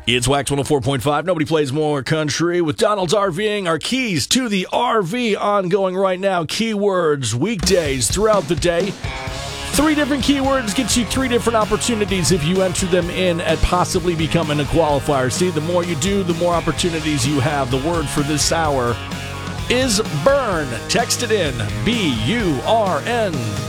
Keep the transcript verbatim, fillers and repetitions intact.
It's Wax one oh four point five. Nobody plays more country with Donald's RVing. Our keys to the R V ongoing right now. Keywords weekdays throughout the day. Three different keywords gets you three different opportunities if you enter them in at possibly becoming a qualifier. See, the more you do, the more opportunities you have. The word for this hour is burn. Text it in, B U R N.